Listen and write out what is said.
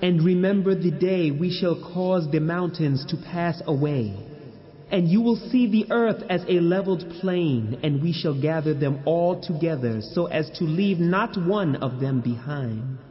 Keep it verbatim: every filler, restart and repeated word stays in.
And remember the day we shall cause the mountains to pass away, and you will see the earth as a leveled plain, and we shall gather them all together so as to leave not one of them behind.